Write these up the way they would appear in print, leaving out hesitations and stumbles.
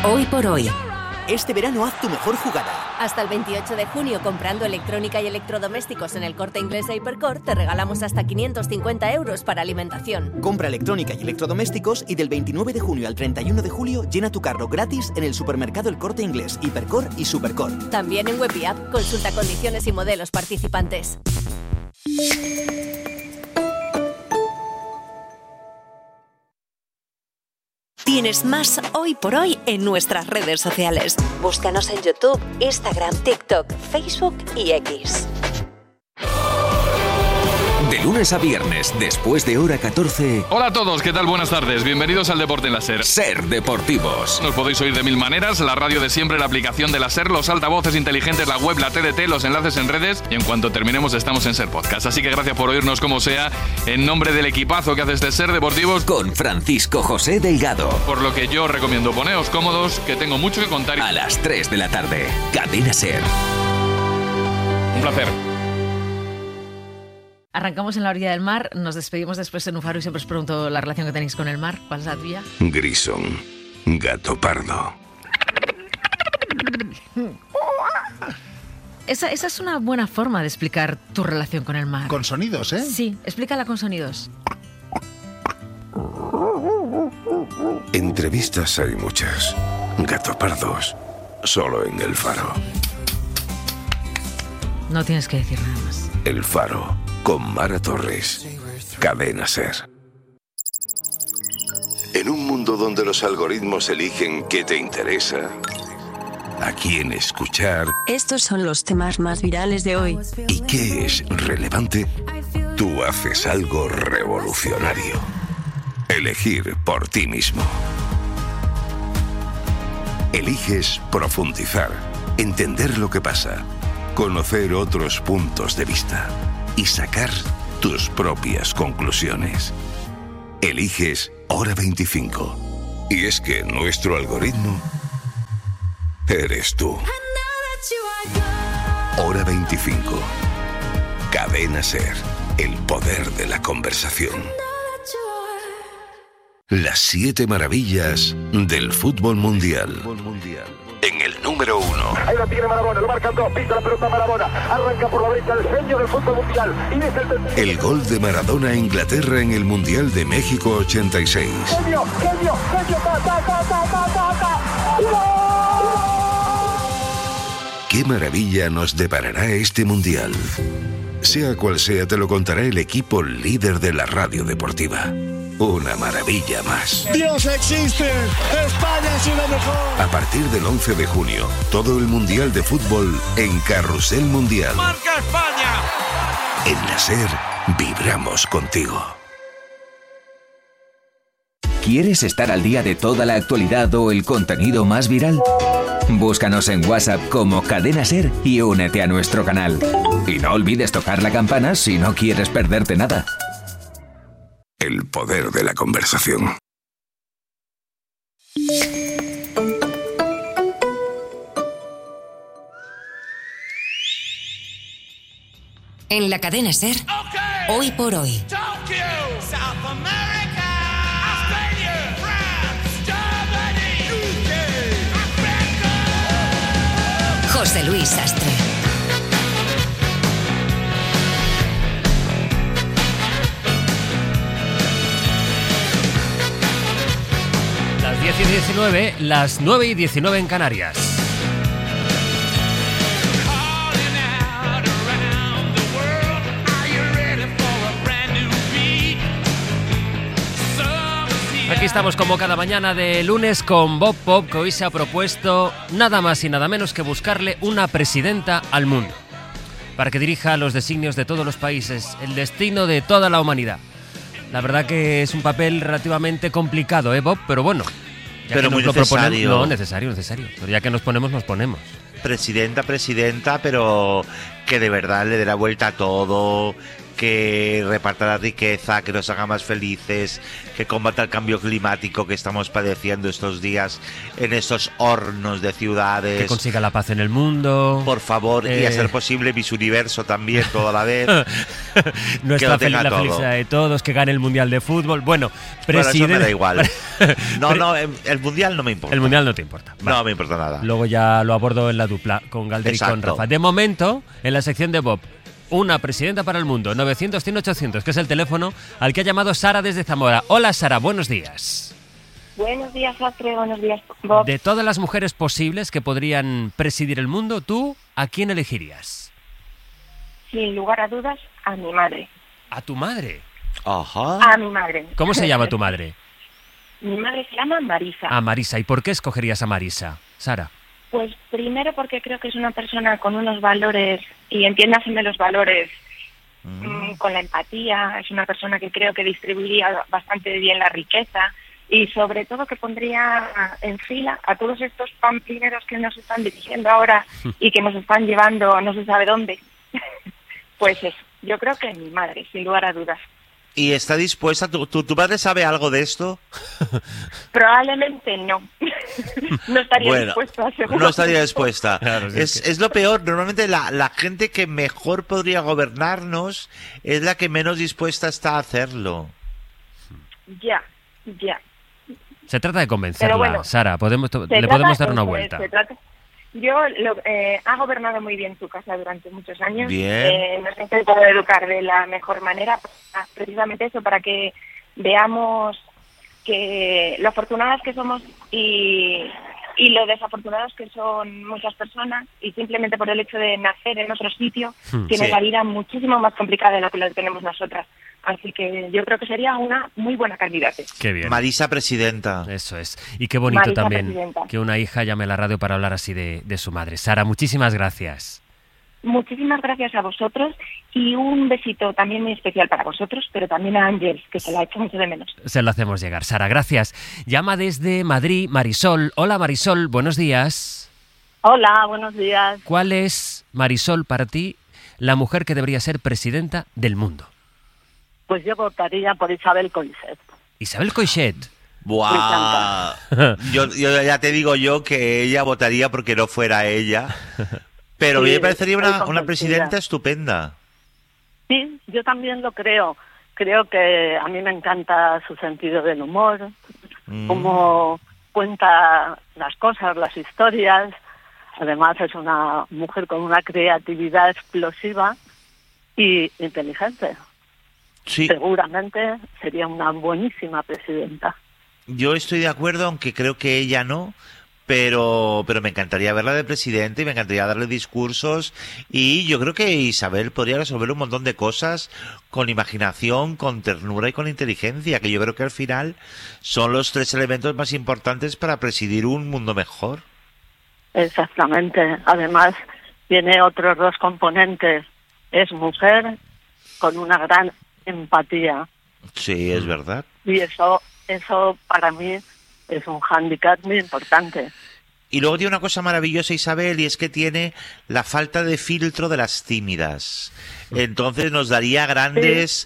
Hoy por hoy. Este verano haz tu mejor jugada. Hasta el 28 de junio, comprando electrónica y electrodomésticos en el Corte Inglés e Hipercor, te regalamos hasta 550 euros para alimentación. Compra electrónica y electrodomésticos y del 29 de junio al 31 de julio llena tu carro gratis en el supermercado El Corte Inglés, Hipercor y Supercor. También en web y app. Consulta condiciones y modelos participantes. Tienes más Hoy por Hoy en nuestras redes sociales. Búscanos en YouTube, Instagram, TikTok, Facebook y X. De lunes a viernes, después de hora 14... Hola a todos, ¿qué tal? Buenas tardes. Bienvenidos al Deporte en la SER. Ser Deportivos. Nos podéis oír de mil maneras, la radio de siempre, la aplicación de la SER, los altavoces inteligentes, la web, la TDT, los enlaces en redes y en cuanto terminemos estamos en SER Podcast. Así que gracias por oírnos como sea, en nombre del equipazo que hace este Ser Deportivos. Con Francisco José Delgado. Por lo que yo recomiendo poneos cómodos, que tengo mucho que contar. A las 3 de la tarde, Cadena SER. Un placer. Arrancamos en la orilla del mar, nos despedimos después en un faro y siempre os pregunto la relación que tenéis con el mar. ¿Cuál es la tuya? Grison, gato pardo. Esa es una buena forma de explicar tu relación con el mar. Con sonidos, ¿eh? Sí, explícala con sonidos. Entrevistas hay muchas. Gato pardos, solo en El Faro. No tienes que decir nada más. El Faro, con Mara Torres. Cadena SER. En un mundo donde los algoritmos eligen qué te interesa, a quién escuchar... Estos son los temas más virales de hoy. ¿Y qué es relevante? Tú haces algo revolucionario. Elegir por ti mismo. Eliges profundizar, entender lo que pasa, conocer otros puntos de vista y sacar tus propias conclusiones. Eliges Hora 25. Y es que nuestro algoritmo eres tú. Hora 25. Cadena SER. El poder de la conversación. Las 7 maravillas del fútbol mundial. En el número 1. Ahí la tiene Maradona, lo marcan dos, pisa la pelota Maradona, arranca por la derecha el genio del fútbol mundial. El gol de Maradona a Inglaterra en el Mundial de México 86. Genio, ¿Qué maravilla nos deparará este Mundial? Sea cual sea, te lo contará el equipo líder de la radio deportiva. Una maravilla más. ¡Dios existe! ¡España es una mejor! A partir del 11 de junio, todo el Mundial de Fútbol en Carrusel Mundial. ¡Marca España! En la SER, vibramos contigo. ¿Quieres estar al día de toda la actualidad o el contenido más viral? Búscanos en WhatsApp como Cadena SER y únete a nuestro canal. Y no olvides tocar la campana si no quieres perderte nada. El poder de la conversación. En la Cadena SER, Hoy por Hoy. José Luis Sastre. Las 10 y 19, las 9 y 19 en Canarias. Aquí estamos como cada mañana de lunes con Bob Pop, que hoy se ha propuesto nada más y nada menos que buscarle una presidenta al mundo, para que dirija los designios de todos los países, el destino de toda la humanidad. La verdad que es un papel relativamente complicado, Bob, pero bueno. Pero muy necesario. No, necesario. Pero ya que nos ponemos. Presidenta, pero que de verdad le dé la vuelta a todo, que reparta la riqueza, que nos haga más felices, que combata el cambio climático que estamos padeciendo estos días en estos hornos de ciudades. Que consiga la paz en el mundo. Por favor, y a ser posible Miss Universo también, toda la vez. La felicidad de todos, que gane el Mundial de Fútbol. Bueno, presidente... Bueno, eso me da igual. No, el Mundial no me importa. El Mundial no te importa. Vale. No me importa nada. Luego ya lo abordo en la dupla con Galder y con Rafa. De momento, en la sección de Bob, una presidenta para el mundo, 900-100-800, que es el teléfono al que ha llamado Sara desde Zamora. Hola, Sara, buenos días. Buenos días, Astre, buenos días, Bob. De todas las mujeres posibles que podrían presidir el mundo, ¿tú a quién elegirías? Sin lugar a dudas, a mi madre. ¿A tu madre? Ajá. A mi madre. ¿Cómo se llama tu madre? Mi madre se llama Marisa. Ah, Marisa. ¿Y por qué escogerías a Marisa, Sara? Pues primero porque creo que es una persona con unos valores, y entiéndaseme los valores, con la empatía. Es una persona que creo que distribuiría bastante bien la riqueza y sobre todo que pondría en fila a todos estos pamplineros que nos están dirigiendo ahora y que nos están llevando no se sabe dónde. Pues eso, yo creo que mi madre, sin lugar a dudas. ¿Y está dispuesta? ¿Tu madre sabe algo de esto? Probablemente no. No estaría dispuesta, seguro. No estaría dispuesta. Claro, es lo peor. Normalmente la gente que mejor podría gobernarnos es la que menos dispuesta está a hacerlo. Ya. Se trata de convencerla, bueno, Sara. Le podemos dar una vuelta. Yo ha gobernado muy bien su casa durante muchos años. Bien. Nos ha intentado educar de la mejor manera, precisamente eso, para que veamos que lo afortunadas que somos y lo desafortunados que son muchas personas, y simplemente por el hecho de nacer en otro sitio tienen la vida muchísimo más complicada de lo que la tenemos nosotras. Así que yo creo que sería una muy buena candidata. Qué bien. Marisa presidenta. Eso es. Y qué bonito Marisa también presidenta. Que una hija llame a la radio para hablar así de su madre. Sara, muchísimas gracias. Muchísimas gracias a vosotros y un besito también muy especial para vosotros, pero también a Ángel, que se la ha hecho mucho de menos. Se lo hacemos llegar. Sara, gracias. Llama desde Madrid Marisol. Hola, Marisol, buenos días. Hola, buenos días. ¿Cuál es, Marisol, para ti, la mujer que debería ser presidenta del mundo? Pues yo votaría por Isabel Coixet. ¿Isabel Coixet? ¡Buah! Yo ya te digo yo que ella votaría porque no fuera ella. Pero Sí, me parecería una convencida. presidenta estupenda. Sí, yo también lo creo. Creo que a mí me encanta su sentido del humor, cómo cuenta las cosas, las historias. Además es una mujer con una creatividad explosiva y inteligente. Sí. Seguramente sería una buenísima presidenta. Yo estoy de acuerdo, aunque creo que ella no, pero me encantaría verla de presidente y me encantaría darle discursos, y yo creo que Isabel podría resolver un montón de cosas con imaginación, con ternura y con inteligencia, que yo creo que al final son los tres elementos más importantes para presidir un mundo mejor. Exactamente. Además, tiene otros dos componentes. Es mujer con una gran empatía. Sí, es verdad. Y eso para mí es un hándicap muy importante. Y luego tiene una cosa maravillosa Isabel, y es que tiene la falta de filtro de las tímidas. Entonces nos daría grandes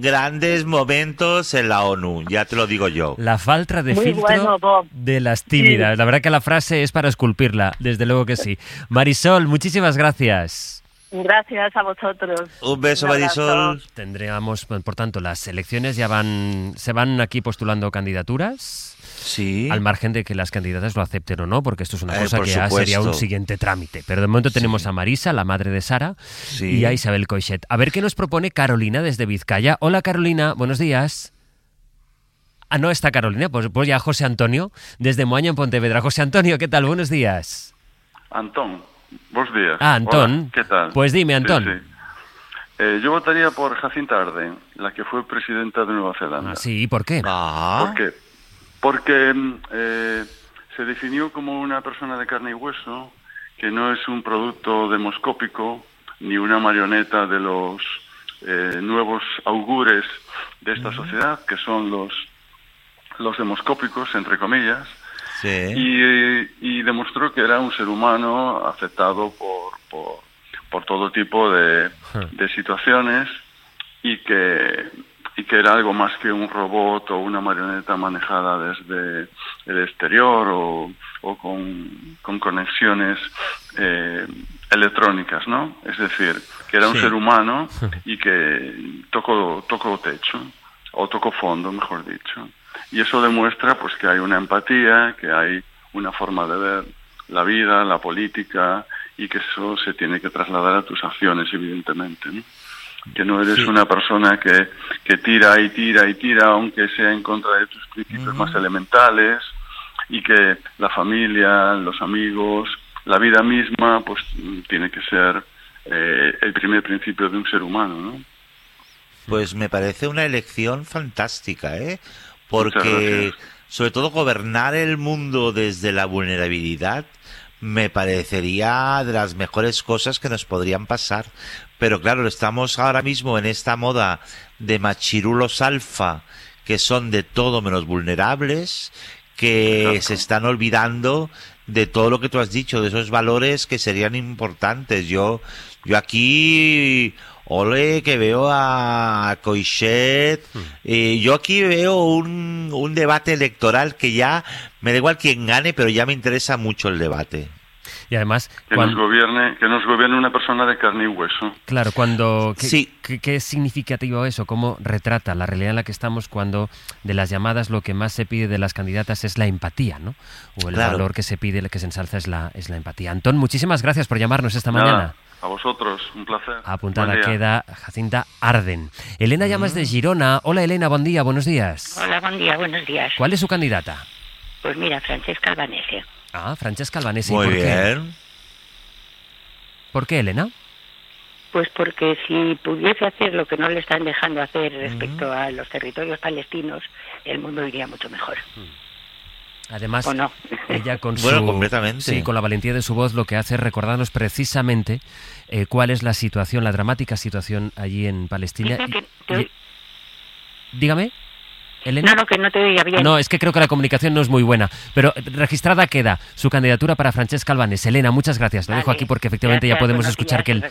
momentos en la ONU, ya te lo digo yo. La falta de Muy filtro bueno, Bob. de las tímidas. Sí. La verdad que la frase es para esculpirla, desde luego que sí. Marisol, muchísimas gracias. Gracias a vosotros. Un beso, Un abrazo. Marisol. Tendríamos, por tanto, las elecciones se van aquí postulando candidaturas. Sí. Al margen de que las candidatas lo acepten o no, porque esto es una cosa por que ya supuesto. sería un siguiente trámite. Pero de momento tenemos a Marisa, la madre de Sara, y a Isabel Coixet. A ver qué nos propone Carolina desde Vizcaya. Hola, Carolina, buenos días. Ah, no está Carolina, pues ya José Antonio, desde Moaña, en Pontevedra. José Antonio, ¿qué tal? Buenos días. Antón, buenos días. Ah, Antón. Hola, ¿qué tal? Pues dime, Antón. Sí. Yo votaría por Jacinta Ardern, la que fue presidenta de Nueva Zelanda. Ah, sí, ¿por qué? ¿Por qué? Porque se definió como una persona de carne y hueso, que no es un producto demoscópico ni una marioneta de los nuevos augures de esta sociedad, que son los demoscópicos, entre comillas. Sí. Y demostró que era un ser humano aceptado por todo tipo de situaciones, y que era algo más que un robot o una marioneta manejada desde el exterior o con conexiones electrónicas, ¿no? Es decir, que era un ser humano y que tocó techo, o tocó fondo, mejor dicho. Y eso demuestra pues que hay una empatía, que hay una forma de ver la vida, la política, y que eso se tiene que trasladar a tus acciones, evidentemente, ¿no? Que no eres una persona que tira y tira y tira, aunque sea en contra de tus principios más elementales, y que la familia, los amigos, la vida misma, pues tiene que ser el primer principio de un ser humano, ¿no? Pues me parece una elección fantástica, porque sobre todo gobernar el mundo desde la vulnerabilidad me parecería de las mejores cosas que nos podrían pasar. Pero claro, estamos ahora mismo en esta moda de machirulos alfa, que son de todo menos vulnerables, que se están olvidando de todo lo que tú has dicho, de esos valores que serían importantes. Yo aquí, ole, que veo a Coixet, yo aquí veo un debate electoral que ya me da igual quién gane, pero ya me interesa mucho el debate. Y además que nos gobierne una persona de carne y hueso. Claro, ¿qué es significativo eso? ¿Cómo retrata la realidad en la que estamos cuando de las llamadas lo que más se pide de las candidatas es la empatía, ¿no? O el valor que se pide, que se ensalza es la empatía. Antón, muchísimas gracias por llamarnos esta mañana. A vosotros, un placer. Apuntada queda Jacinta Arden. Elena llamas de Girona. Hola Elena, buen día, buenos días. Hola, buen día, buenos días. ¿Cuál es su candidata? Pues mira, Francesca Albanese. Ah, Francesca Albanese. Muy ¿Por bien. qué? ¿Por qué, Elena? Pues porque si pudiese hacer lo que no le están dejando hacer respecto a los territorios palestinos, el mundo iría mucho mejor. Además, ¿o no? ella con completamente. Sí, con la valentía de su voz lo que hace es recordarnos precisamente cuál es la situación, la dramática situación allí en Palestina. Dígame. ¿Elena? No, que no te oía bien. No, es que creo que la comunicación no es muy buena. Pero registrada queda su candidatura para Francesca Albanese. Elena, muchas gracias. Lo dejo aquí porque efectivamente ya podemos escuchar que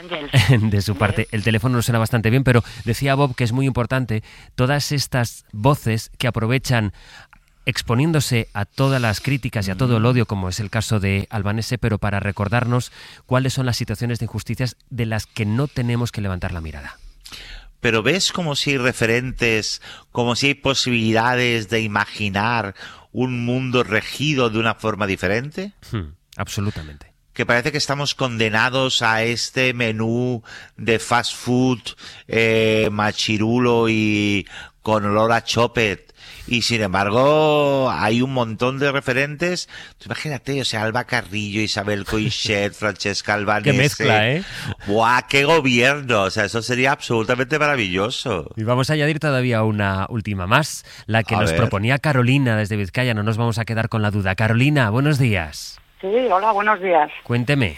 de su parte el teléfono no suena bastante bien, pero decía Bob que es muy importante todas estas voces que aprovechan exponiéndose a todas las críticas y a todo el odio, como es el caso de Albanese, pero para recordarnos cuáles son las situaciones de injusticias de las que no tenemos que levantar la mirada. Pero ¿ves como si hay referentes, como si hay posibilidades de imaginar un mundo regido de una forma diferente? Absolutamente. Que parece que estamos condenados a este menú de fast food machirulo y con olor a chopet. Y sin embargo hay un montón de referentes. Imagínate, o sea, Alba Carrillo, Isabel Coixet, Francesca Albanese. Qué mezcla, ¿eh? ¡Buah, qué gobierno! O sea, eso sería absolutamente maravilloso. Y vamos a añadir todavía una última más, la que nos proponía Carolina desde Vizcaya. No nos vamos a quedar con la duda. Carolina, buenos días. Sí, hola, buenos días. Cuénteme.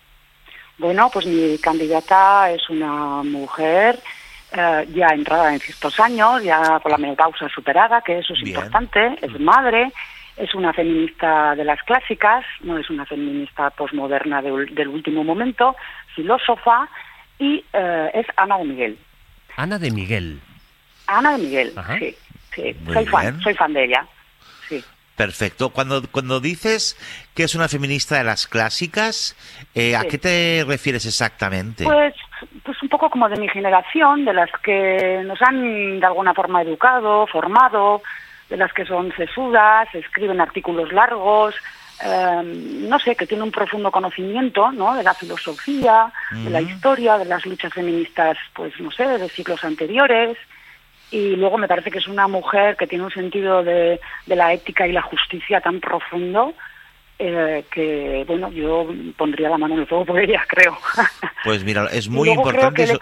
Bueno, pues mi candidata es una mujer ya entrada en ciertos años, ya con la menopausia superada, que eso es importante, es madre, es una feminista de las clásicas, no es una feminista posmoderna del último momento, filósofa, y es Ana de Miguel. Ana de Miguel. Ana de Miguel, sí. Soy fan de ella, sí. Perfecto. Cuando dices que es una feminista de las clásicas, ¿a qué te refieres exactamente? Pues un poco como de mi generación, de las que nos han de alguna forma educado, formado, de las que son sesudas, escriben artículos largos, no sé, que tiene un profundo conocimiento, ¿no?, de la filosofía, de la historia, de las luchas feministas, pues no sé, de siglos anteriores. Y luego me parece que es una mujer que tiene un sentido de la ética y la justicia tan profundo que, bueno, yo pondría la mano en el fuego por ella, creo. Pues mira, es muy importante. Creo que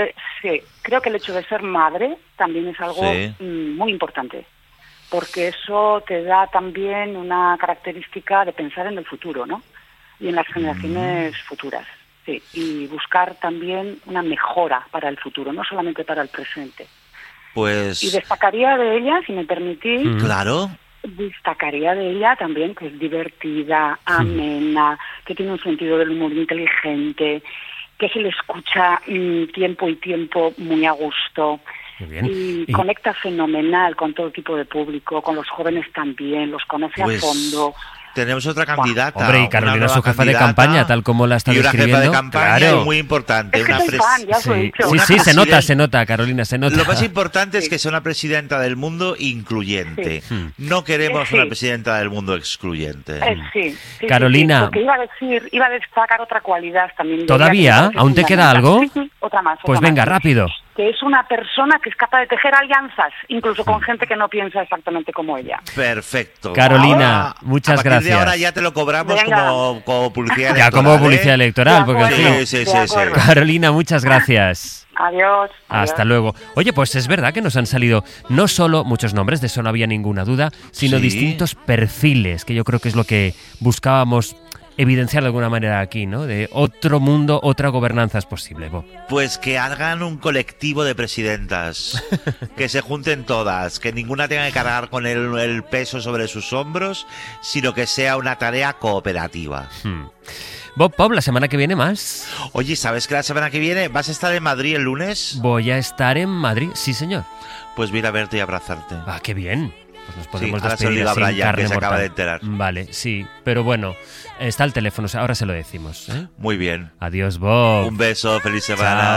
el hecho de ser madre también es algo muy importante, porque eso te da también una característica de pensar en el futuro, ¿no? Y en las generaciones futuras, sí, y buscar también una mejora para el futuro, no solamente para el presente. Pues... Y destacaría de ella, si me permitís... Claro. Destacaría de ella también que es divertida, amena, que tiene un sentido del humor inteligente, que se le escucha tiempo y tiempo muy a gusto. Y conecta fenomenal con todo tipo de público, con los jóvenes también, los conoce a fondo. Tenemos otra candidata. Hombre, y Carolina, su jefa de campaña, tal como la está describiendo. Y una jefa de campaña, claro, muy importante. Es que soy fan, ya os lo he dicho. Sí, se nota, Carolina, se nota. Lo más importante es que sea una presidenta del mundo incluyente. No queremos una presidenta del mundo excluyente. Sí, Carolina. Porque iba a destacar otra cualidad también. ¿Todavía? ¿Aún te queda algo? Sí, otra más. Pues venga, rápido. Que es una persona que es capaz de tejer alianzas, incluso con gente que no piensa exactamente como ella. Perfecto. Carolina, muchas gracias. De ahora ya te lo cobramos como publicidad electoral. Ya como publicidad electoral, porque en fin. Sí. Carolina, muchas gracias. Adiós. Hasta luego. Oye, pues es verdad que nos han salido no solo muchos nombres, de eso no había ninguna duda, sino distintos perfiles, que yo creo que es lo que buscábamos evidenciar de alguna manera aquí, ¿no? De otro mundo, otra gobernanza es posible, Bob. Pues que hagan un colectivo de presidentas, que se junten todas, que ninguna tenga que cargar con el peso sobre sus hombros, sino que sea una tarea cooperativa. Bob, la semana que viene más. Oye, ¿sabes que la semana que viene vas a estar en Madrid el lunes? Voy a estar en Madrid, sí señor. Pues voy a ir a verte y abrazarte. Ah, qué bien. Pues nos podemos ahora despedir se lo digo a sin Brian, carne que se mortal. acaba de enterar. Vale, sí, pero bueno, está el teléfono, ahora se lo decimos. Muy bien. Adiós, Bob. Un beso, feliz semana. Chao.